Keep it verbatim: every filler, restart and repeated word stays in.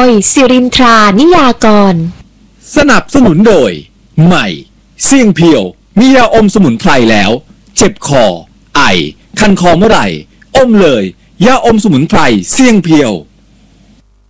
ยสิรินทรานิยากรสนับสนุนโดยใหม่เสี่ยงเพียวมียาอมสมุนไพรแล้วเจ็บคอไอคันคอเมื่อไหร่อมเลยยาอมสมุนไพรเสี่ยงเพียว